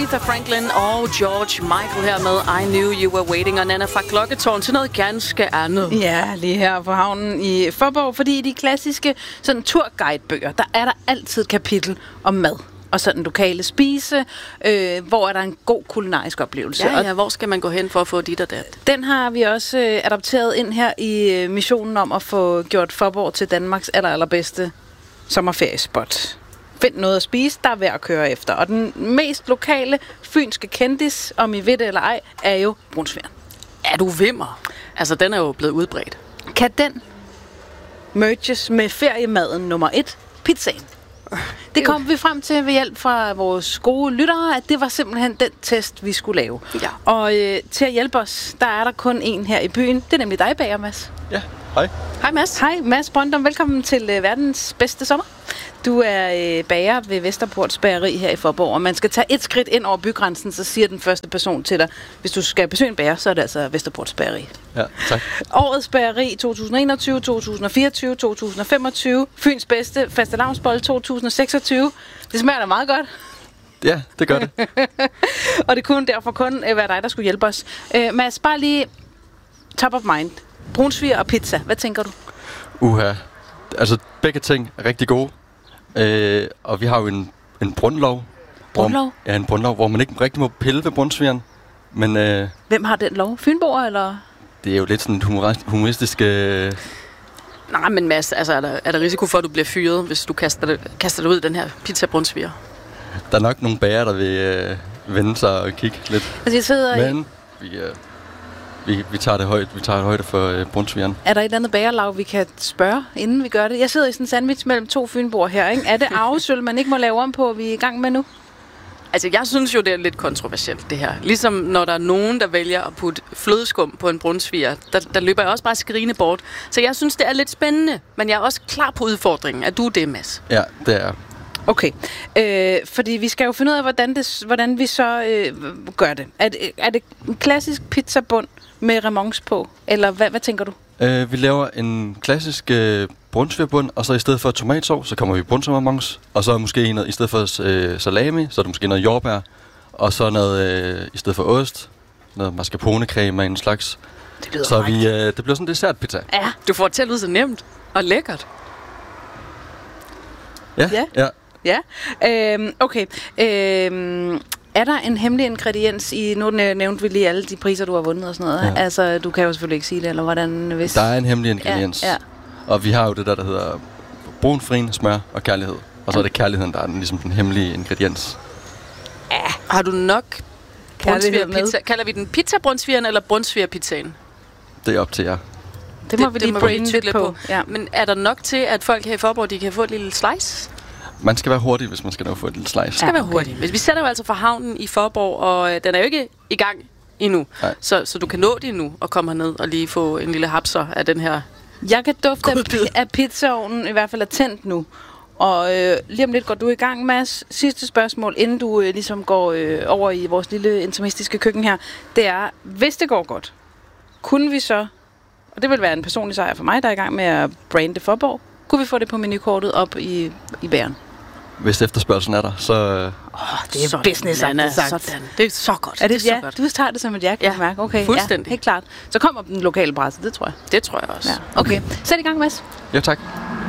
Aretha Franklin og George Michael her med I Knew You Were Waiting, og Nana fra Klokketårn til noget ganske andet. Ja, lige her på havnen i Faaborg, fordi i de klassiske sådan turguidebøger, der er der altid et kapitel om mad. Og sådan lokale spise, hvor er der en god kulinarisk oplevelse. Ja, hvor skal man gå hen for at få dit og dat? Den har vi også adapteret ind her i missionen om at få gjort Faaborg til Danmarks allerbedste sommerferiespot. Find noget at spise, der er værd at køre efter. Og den mest lokale fynske kendis, om I ved det eller ej, er jo brunsvigeren. Er du vimmer? Altså, den er jo blevet udbredt. Kan den merges med feriemaden nummer 1, pizzaen? Det kom vi frem til ved hjælp fra vores gode lyttere, at det var simpelthen den test, vi skulle lave. Ja. Og til at hjælpe os, der er der kun en her i byen. Det er nemlig dig, bager Mads. Ja, hej. Hej Mads. Hej Mads Brøndum, velkommen til verdens bedste sommer. Du er bager ved Vesterports Bageri her i Faaborg, og man skal tage et skridt ind over bygrænsen, så siger den første person til dig, hvis du skal besøge en bager, så er det altså Vesterports Bageri. Ja, tak. Årets bageri 2021, 2024, 2025, Fyns bedste fastelavnsbolle 2026. Det smager da meget godt. Ja, det gør det. Og det kunne derfor kun være dig, der skulle hjælpe os. Mads, bare lige top of mind. Brunsviger og pizza, hvad tænker du? Altså, begge ting er rigtig gode. Og vi har jo en brundlov. Brundlov? Ja, en brundlov, hvor man ikke rigtig må pille ved brunsvigeren. Men hvem har den lov? Fynboer, eller? det er jo lidt sådan humoristisk... Nej, men Mads, altså, er der risiko for, at du bliver fyret, hvis du kaster dig ud i den her pizza-brunsviger? Der er nok nogle bager, der vil vende sig og kigge lidt. Altså, jeg sidder Men vi tager det højt. Vi tager det højde for brunsvigeren. Er der et eller andet bagerlag, vi kan spørge, inden vi gør det? Jeg sidder i sådan en sandwich mellem to fynboer her, ikke? Er det arvesølv, man ikke må lave om på, vi er i gang med nu? Altså, jeg synes jo, det er lidt kontroversielt, det her. Ligesom når der er nogen, der vælger at putte flødeskum på en brunsviger, der løber jeg også bare skrigende bort. Så jeg synes, det er lidt spændende, men jeg er også klar på udfordringen. Er du det, Mads? Ja, det er. Okay, fordi vi skal jo finde ud af, hvordan vi så gør det. Er det en klassisk pizzabund med remonce på, eller hvad tænker du? Vi laver en klassisk brunsvigerbund, og så i stedet for tomatsovs, så kommer vi brunsvigerremonce, og så måske noget, i stedet for salami, så er der måske noget jordbær, og så noget i stedet for ost, noget mascarpone-creme af en slags. Det lyder så det bliver sådan en dessertpizza. Ja, du får det til at lyde så nemt og lækkert. Ja. Okay. Er der en hemmelig ingrediens i, nu nævnte vi lige alle de priser, du har vundet og sådan noget. Ja. Altså, du kan jo selvfølgelig ikke sige det, eller hvordan hvis... Der er en hemmelig ingrediens. Ja. Og vi har jo det der hedder brun farin, smør og kærlighed. Og så er det kærligheden, der er ligesom den hemmelige ingrediens. Ja. Har du nok brunsvigerpizza? Kalder vi den pizza-brunsvigeren eller brunsvigerpizzaen? Det er op til jer. Det må vi lige brain lidt på. Ja. Men er der nok til, at folk her i Faaborg, de kan få et lille slice? Man skal være hurtig, hvis man skal nå få et lille slice. Man skal være hurtig. Men vi sætter jo altså fra havnen i Faaborg, og den er jo ikke i gang endnu. Så du kan nå det endnu og komme herned og lige få en lille hapser af den her. Jeg kan dufte af pizzaovnen, i hvert fald er tændt nu. Og lige om lidt går du i gang, Mads. Sidste spørgsmål, inden du ligesom går over i vores lille intimistiske køkken her. Det er, hvis det går godt, kunne vi så, og det vil være en personlig sejr for mig, der er i gang med at brande Faaborg, kunne vi få det på menukortet op i bæren? Hvis efterspørgselen er der, så... det er sådan, business, sådan. Det er så godt. Er det så godt? Du tager det som et ja, kan mærke. Okay, fuldstændig. Ja, helt klart. Så kommer den lokale presse, det tror jeg. Det tror jeg også. Ja. Okay. Sæt i gang, Mads. Ja, tak.